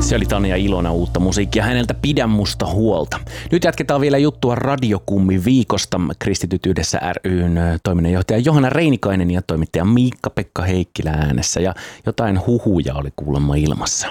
Se oli Tanja Ilona uutta musiikkia häneltä Pidä musta huolta. Nyt jatketaan vielä juttua Radiokummi viikosta. Kristityt yhdessä ry:n toiminnanjohtaja Johanna Reinikainen ja toimittaja Miikka-Pekka Heikkilä äänessä. Ja jotain huhuja oli kuulemma ilmassa.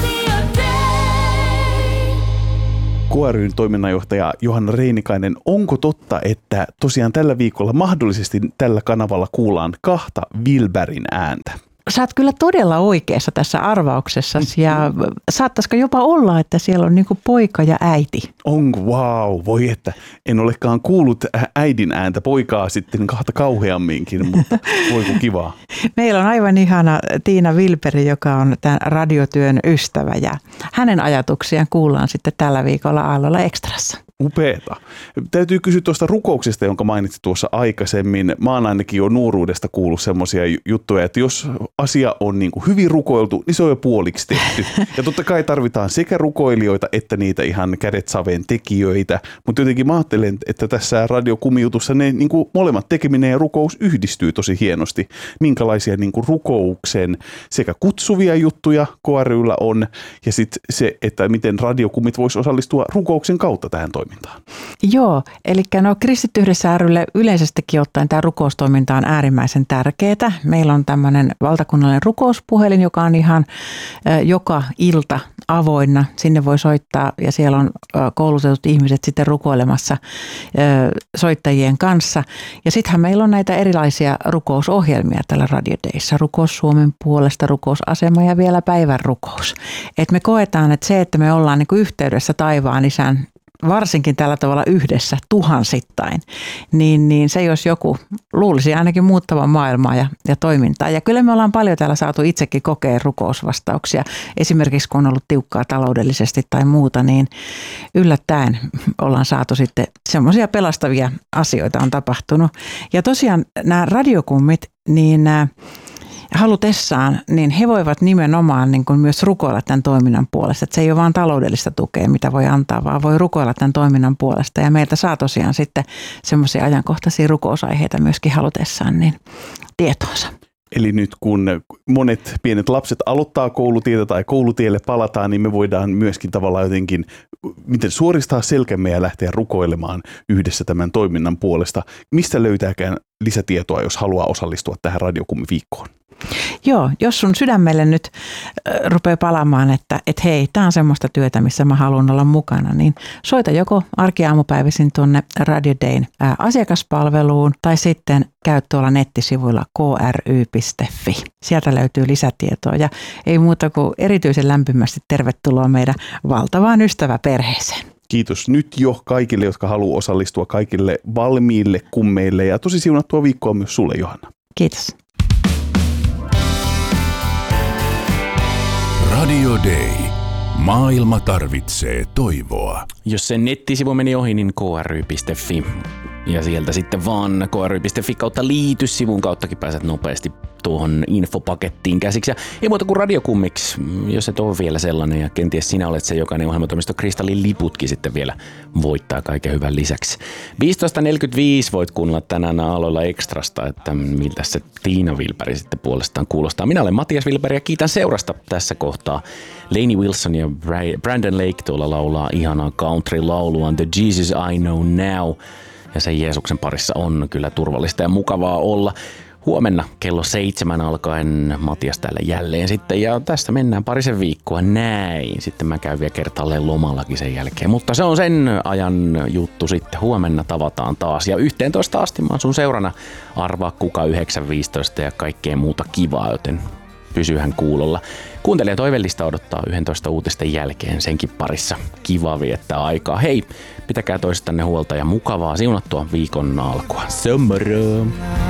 KRY:n toiminnanjohtaja Johanna Reinikainen, onko totta, että tosiaan tällä viikolla mahdollisesti tällä kanavalla kuullaan 2 Wilbergin ääntä? Sä oot kyllä todella oikeassa tässä arvauksessasi ja saattaisiko jopa olla, että siellä on niinku poika ja äiti. Onko? Wow, voi että en olekaan kuullut äidin ääntä, poikaa sitten 2 kauheamminkin, mutta voiko kivaa. Meillä on aivan ihana Tiina Wilberg, joka on tämän radiotyön ystävä ja hänen ajatuksiaan kuullaan sitten tällä viikolla Aallolla Ekstrassa. Upeeta. Täytyy kysyä tuosta rukouksesta, jonka mainitsit tuossa aikaisemmin. Mä oon ainakin jo nuoruudesta kuullut semmoisia juttuja, että jos asia on niin kuin hyvin rukoiltu, niin se on jo puoliksi tehty. Ja totta kai tarvitaan sekä rukoilijoita että niitä ihan kädet saveen tekijöitä. Mutta jotenkin mä ajattelen, että tässä radiokumijutussa ne niin kuin molemmat tekeminen ja rukous yhdistyy tosi hienosti. Minkälaisia niin kuin rukouksen sekä kutsuvia juttuja KRY:llä on ja sitten se, että miten radiokumit vois osallistua rukouksen kautta tähän toimintaan. Joo, eli Kristitty yhdessä ry:lle yleisestikin ottaen tämä rukoustoiminta on äärimmäisen tärkeää. Meillä on tämmöinen valtakunnallinen rukouspuhelin, joka on ihan joka ilta avoinna. Sinne voi soittaa ja siellä on koulutetut ihmiset sitten rukoilemassa soittajien kanssa. Ja sittenhän meillä on näitä erilaisia rukousohjelmia tällä Radio Dayssa. Rukous Suomen puolesta, rukousasema ja vielä päivän rukous. Et me koetaan, että se, että me ollaan niinku yhteydessä taivaan isän varsinkin tällä tavalla yhdessä tuhansittain, niin se jos joku luulisi ainakin muuttavan maailmaa ja toimintaa. Ja kyllä me ollaan paljon täällä saatu itsekin kokea rukousvastauksia. Esimerkiksi kun on ollut tiukkaa taloudellisesti tai muuta, niin yllättäen ollaan saatu sitten semmoisia pelastavia asioita on tapahtunut. Ja tosiaan nämä radiokummit, niin halutessaan, niin he voivat nimenomaan niin kuin myös rukoilla tämän toiminnan puolesta. Että se ei ole vain taloudellista tukea, mitä voi antaa, vaan voi rukoilla tämän toiminnan puolesta. Ja meiltä saa tosiaan sitten semmoisia ajankohtaisia rukousaiheita myöskin halutessaan niin tietoonsa. Eli nyt kun monet pienet lapset aloittaa koulutietä tai koulutielle palataan, niin me voidaan myöskin tavallaan jotenkin miten suoristaa selkämme ja lähteä rukoilemaan yhdessä tämän toiminnan puolesta. Mistä löytääkään lisätietoa, jos haluaa osallistua tähän radiokummiviikkoon? Joo, jos sun sydämelle nyt rupeaa palaamaan, että hei, tämä on semmoista työtä, missä mä haluan olla mukana, niin soita joko arki-aamupäivisin tuonne Radio Dayn asiakaspalveluun tai sitten käy tuolla nettisivuilla kry.fi. Sieltä löytyy lisätietoa ja ei muuta kuin erityisen lämpimästi tervetuloa meidän valtavaan ystäväperheeseen. Kiitos nyt jo kaikille, jotka haluaa osallistua, kaikille valmiille kummeille ja tosi siunattua viikkoa myös sulle, Johanna. Kiitos. Radio Day. Maailma tarvitsee toivoa. Jos sen nettisivu meni ohi, niin kry.fi. Ja sieltä sitten vaan kry.fi kautta liity sivun kauttakin pääset nopeasti tuohon infopakettiin käsiksi. Ja ei muuta kuin radiokummiksi, jos et ole vielä sellainen ja kenties sinä olet se jokainen ohjelmatoimisto Kristallin liputkin sitten vielä voittaa kaiken hyvän lisäksi. 15.45 voit kuunnella tänään Aalloilla Ekstrasta, että miltä se Tiina Wilberg sitten puolestaan kuulostaa. Minä olen Matias Wilberg ja kiitän seurasta tässä kohtaa. Lainey Wilson ja Brandon Lake tuolla laulaa ihanaa country-laulua The Jesus I Know Now. Ja sen Jeesuksen parissa on kyllä turvallista ja mukavaa olla. Huomenna kello 7 alkaen Matias täällä jälleen sitten ja tästä mennään parisen viikkoa näin. Sitten mä käyn vielä kertaalleen lomallakin sen jälkeen, mutta se on sen ajan juttu sitten. Huomenna tavataan taas ja 11 asti mä oon sun seurana. Arvaa kuka 9.15 ja kaikkea muuta kivaa, joten pysyhän kuulolla. Kuuntelija toivellista odottaa 11 uutisten jälkeen senkin parissa. Kiva viettää aikaa. Hei, pitäkää toistanne huolta ja mukavaa siunattua viikon alkua. Se on moro!